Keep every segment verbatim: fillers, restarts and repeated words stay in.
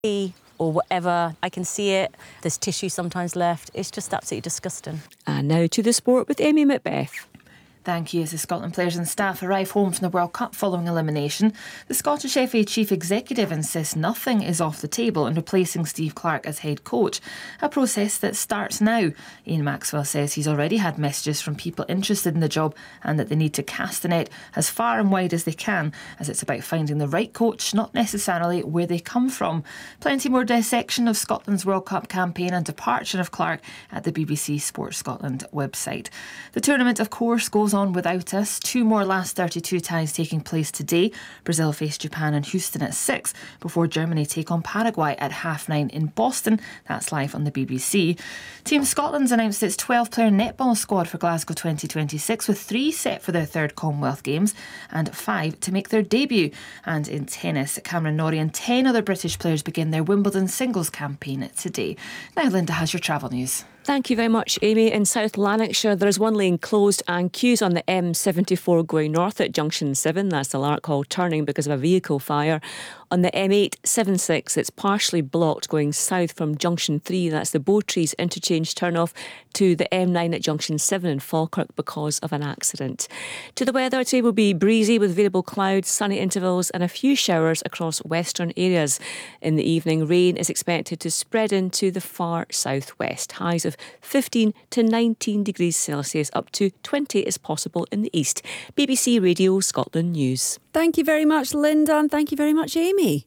or whatever. I can see it. There's tissue sometimes left. It's just absolutely disgusting. And now to the sport with Amy Macbeth. Thank you. As the Scotland players and staff arrive home from the World Cup following elimination, the Scottish F A Chief Executive insists nothing is off the table in replacing Steve Clarke as head coach, a process that starts now. Ian Maxwell says he's already had messages from people interested in the job and that they need to cast the net as far and wide as they can, as it's about finding the right coach, not necessarily where they come from. Plenty more dissection of Scotland's World Cup campaign and departure of Clarke at the B B C Sport Scotland website. The tournament, of course, goes on without us. Two more last thirty-two ties taking place today. Brazil face Japan in Houston at six before Germany take on Paraguay at half nine in Boston. That's live on the B B C. Team Scotland's announced its twelve player netball squad for Glasgow twenty twenty-six, with three set for their third Commonwealth Games and five to make their debut. And in tennis, Cameron Norrie and ten other British players begin their Wimbledon singles campaign today. Now Linda has your travel news. Thank you very much, Amy. In South Lanarkshire, there is one lane closed and queues on the M seventy-four going north at Junction seven. That's the Larkhall turning because of a vehicle fire. On the M eight seventy-six, it's partially blocked going south from Junction three. That's the Bowtrees interchange turn-off to the M nine at Junction seven in Falkirk because of an accident. To the weather, today will be breezy with variable clouds, sunny intervals and a few showers across western areas. In the evening, rain is expected to spread into the far southwest. Highs of fifteen to nineteen degrees Celsius, up to twenty is possible in the east. B B C Radio Scotland News. Thank you very much, Linda, and thank you very much, Amy.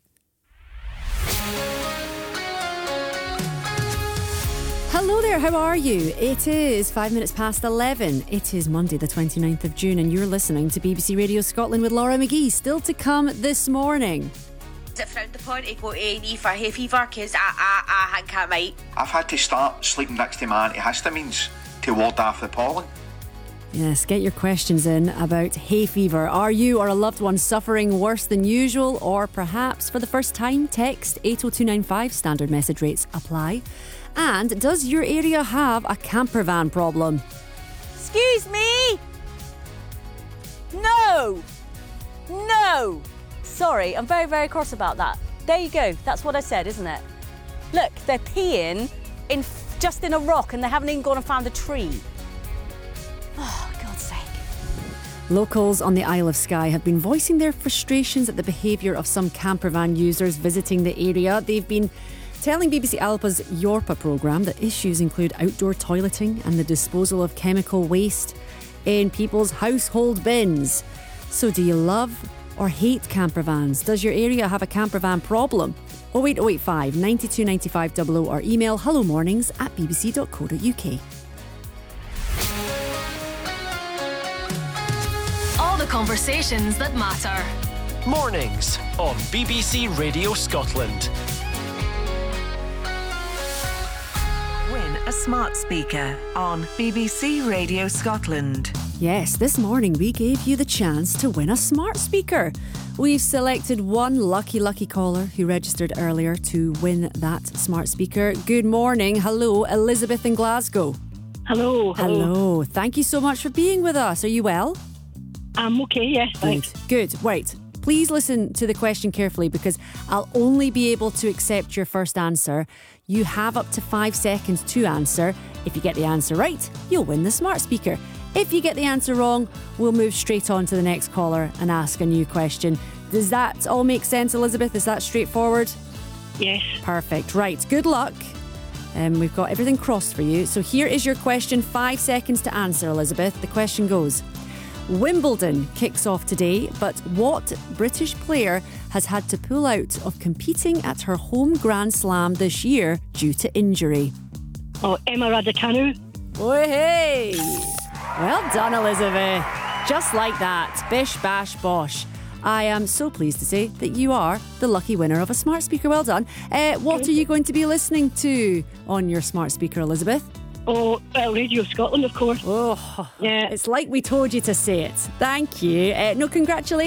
Hello there, how are you? It is five minutes past eleven. It is Monday the twenty-ninth of June and you're listening to B B C Radio Scotland with Laura McGee. Still to come this morning. Is it frowned upon to go to A and E for hay fever? Because I, I, I think I might. I've had to start sleeping next to my antihistamines to ward off the pollen. Yes, get your questions in about hay fever. Are you or a loved one suffering worse than usual? Or perhaps for the first time, text eight oh two nine five, standard message rates apply. And does your area have a camper van problem? Excuse me? No! No! Sorry, I'm very, very cross about that. There you go. That's what I said, isn't it? Look, they're peeing in f- just in a rock and they haven't even gone and found a tree. Oh, God's sake. Locals on the Isle of Skye have been voicing their frustrations at the behaviour of some campervan users visiting the area. They've been telling B B C Alpa's Yorpa programme that issues include outdoor toileting and the disposal of chemical waste in people's household bins. So do you love or hate campervans? Does your area have a campervan problem? oh eight oh eight five, nine two nine five double oh or email hello mornings at b b c dot co dot u k. All the conversations that matter. Mornings on B B C Radio Scotland. Win a smart speaker on B B C Radio Scotland. Yes, this morning we gave you the chance to win a smart speaker. We've selected one lucky, lucky caller who registered earlier to win that smart speaker. Good morning. Hello, Elizabeth in Glasgow. Hello. Hello. Hello. Thank you so much for being with us. Are you well? I'm okay, yes, thanks. Good. Good. Right. Please listen to the question carefully because I'll only be able to accept your first answer. You have up to five seconds to answer. If you get the answer right, you'll win the smart speaker. If you get the answer wrong, we'll move straight on to the next caller and ask a new question. Does that all make sense, Elizabeth? Is that straightforward? Yes. Perfect. Right. Good luck. Um, we've got everything crossed for you. So here is your question. Five seconds to answer, Elizabeth. The question goes: Wimbledon kicks off today, but what British player has had to pull out of competing at her home Grand Slam this year due to injury? Oh, Emma Raducanu. Oh, hey! Well done, Elizabeth. Just like that. Bish, bash, bosh. I am so pleased to say that you are the lucky winner of a smart speaker. Well done. Uh, what are you going to be listening to on your smart speaker, Elizabeth? Oh, well, Radio Scotland, of course. Oh, yeah. It's like we told you to say it. Thank you. Uh, no, congratulations.